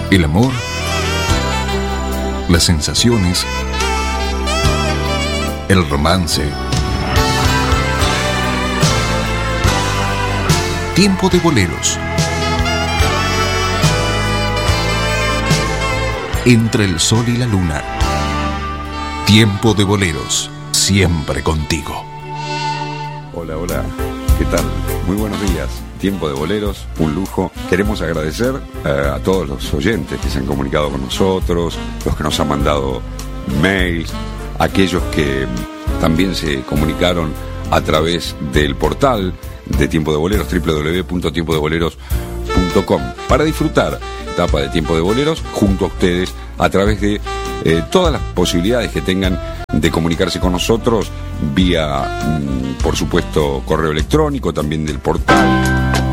El amor, las sensaciones, el romance. Tiempo de boleros. Entre el sol y la luna. Tiempo de boleros, siempre contigo. Hola, hola, ¿qué tal? Muy buenos días. Tiempo de boleros, un lujo. Queremos agradecer a todos los oyentes que se han comunicado con nosotros, los que nos han mandado mails, aquellos que también se comunicaron a través del portal de Tiempo de Boleros, www.tiempodeboleros.com, para disfrutar etapa de Tiempo de Boleros junto a ustedes a través de todas las posibilidades que tengan de comunicarse con nosotros vía, por supuesto, correo electrónico, también del portal.